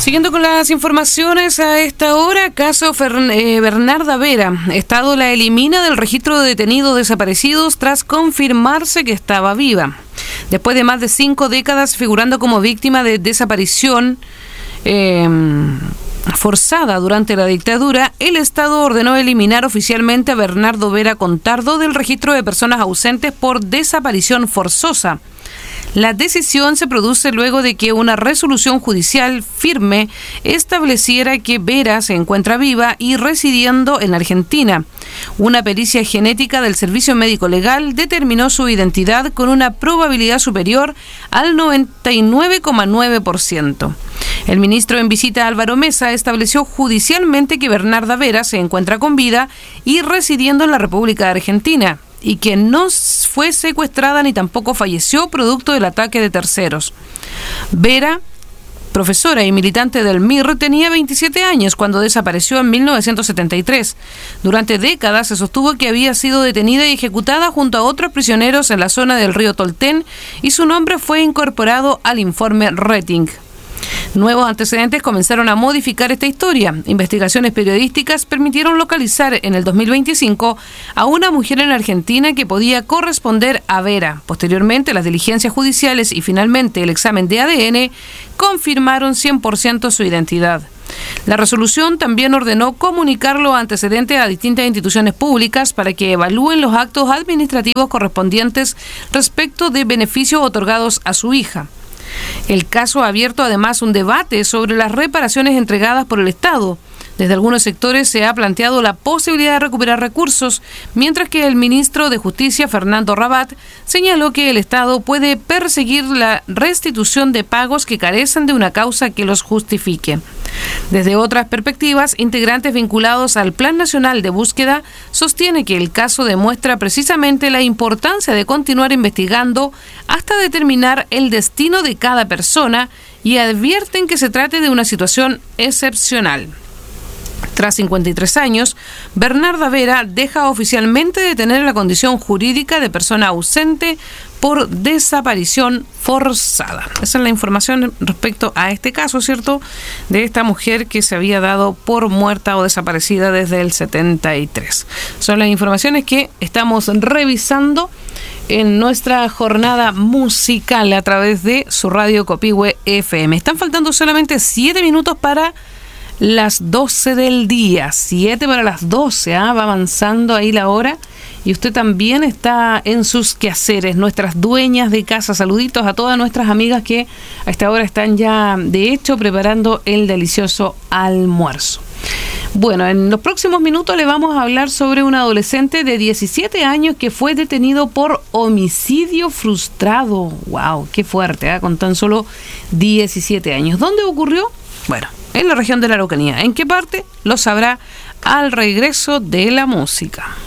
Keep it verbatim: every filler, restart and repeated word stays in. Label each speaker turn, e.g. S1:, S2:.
S1: Siguiendo con las informaciones a esta hora, caso Fern- eh, Bernarda Vera. Estado la elimina del registro de detenidos desaparecidos tras confirmarse que estaba viva. Después de más de cinco décadas figurando como víctima de desaparición eh, forzada durante la dictadura, el Estado ordenó eliminar oficialmente a Bernardo Vera Contardo del registro de personas ausentes por desaparición forzosa. La decisión se produce luego de que una resolución judicial firme estableciera que Vera se encuentra viva y residiendo en Argentina. Una pericia genética del Servicio Médico Legal determinó su identidad con una probabilidad superior al noventa y nueve coma nueve por ciento. El ministro en visita, Álvaro Mesa, estableció judicialmente que Bernarda Vera se encuentra con vida y residiendo en la República de Argentina, y que no fue secuestrada ni tampoco falleció producto del ataque de terceros. Vera, profesora y militante del M I R, tenía veintisiete años cuando desapareció en mil novecientos setenta y tres. Durante décadas se sostuvo que había sido detenida y ejecutada junto a otros prisioneros en la zona del río Tolten y su nombre fue incorporado al informe Rating. Nuevos antecedentes comenzaron a modificar esta historia. Investigaciones periodísticas permitieron localizar en el dos mil veinticinco a una mujer en Argentina que podía corresponder a Vera. Posteriormente, las diligencias judiciales y finalmente el examen de A D N confirmaron cien por ciento su identidad. La resolución también ordenó comunicar los antecedentes a distintas instituciones públicas para que evalúen los actos administrativos correspondientes respecto de beneficios otorgados a su hija. El caso ha abierto además un debate sobre las reparaciones entregadas por el Estado. Desde algunos sectores se ha planteado la posibilidad de recuperar recursos, mientras que el ministro de Justicia, Fernando Rabat, señaló que el Estado puede perseguir la restitución de pagos que carecen de una causa que los justifique. Desde otras perspectivas, integrantes vinculados al Plan Nacional de Búsqueda sostienen que el caso demuestra precisamente la importancia de continuar investigando hasta determinar el destino de cada persona y advierten que se trate de una situación excepcional. Tras cincuenta y tres años, Bernarda Vera deja oficialmente de tener la condición jurídica de persona ausente por desaparición forzada. Esa es la información respecto a este caso, ¿cierto?, de esta mujer que se había dado por muerta o desaparecida desde el setenta y tres. Son las informaciones que estamos revisando en nuestra jornada musical a través de su radio Copihue F M. Están faltando solamente siete minutos para las doce del día, siete para las doce, ¿eh? Va avanzando ahí la hora y usted también está en sus quehaceres, nuestras dueñas de casa. Saluditos a todas nuestras amigas que a esta hora están ya, de hecho, preparando el delicioso almuerzo. Bueno, en los próximos minutos le vamos a hablar sobre un adolescente de diecisiete años que fue detenido por homicidio frustrado. ¡Wow! ¡Qué fuerte! ¿eh? Con tan solo diecisiete años. ¿Dónde ocurrió? Bueno, en la región de la Araucanía. ¿En qué parte? Lo sabrá al regreso de la música.